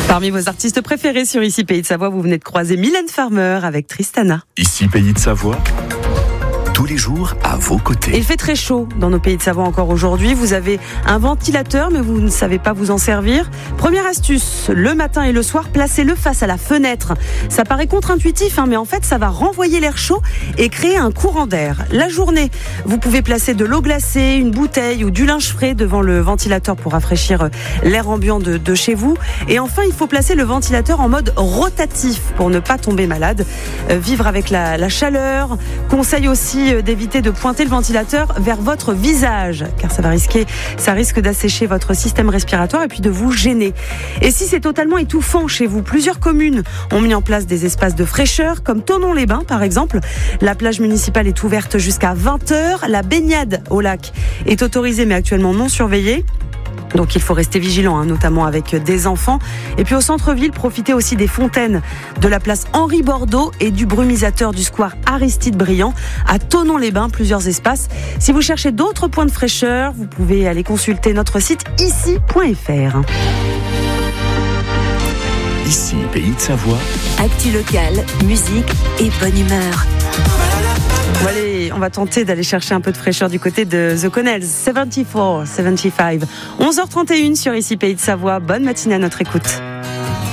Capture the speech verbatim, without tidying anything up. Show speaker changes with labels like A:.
A: Parmi vos artistes préférés sur Ici Pays de Savoie, vous venez de croiser Mylène Farmer avec Tristana.
B: Ici Pays de Savoie, tous les jours à vos côtés.
A: Et il fait très chaud dans nos Pays de Savoie encore aujourd'hui. Vous avez un ventilateur, mais vous ne savez pas vous en servir. Première astuce, le matin et le soir, placez-le face à la fenêtre. Ça paraît contre-intuitif, hein, mais en fait, ça va renvoyer l'air chaud et créer un courant d'air. La journée, vous pouvez placer de l'eau glacée, une bouteille ou du linge frais devant le ventilateur pour rafraîchir l'air ambiant de, de chez vous. Et enfin, il faut placer le ventilateur en mode rotatif pour ne pas tomber malade. Euh, vivre avec la, la chaleur. Conseil aussi d'éviter de pointer le ventilateur vers votre visage, car ça va risquer, ça risque d'assécher votre système respiratoire et puis de vous gêner. Et si c'est totalement étouffant chez vous, plusieurs communes ont mis en place des espaces de fraîcheur, comme Thonon-les-Bains par exemple. La plage municipale est ouverte jusqu'à vingt heures. La baignade au lac est autorisée mais actuellement non surveillée. Donc il faut rester vigilant, hein, notamment avec des enfants. Et puis au centre-ville, profitez aussi des fontaines de la place Henri Bordeaux et du brumisateur du square Aristide Briand. À Thonon-les-Bains, plusieurs espaces. Si vous cherchez d'autres points de fraîcheur, vous pouvez aller consulter notre site ici point f r.
B: Ici Pays de Savoie.
C: Actu locale, musique et bonne humeur.
A: Bon, allez, on va tenter d'aller chercher un peu de fraîcheur du côté de The Connells. soixante-quatre, soixante-quinze. onze heures trente et une sur Ici Pays de Savoie. Bonne matinée à notre écoute.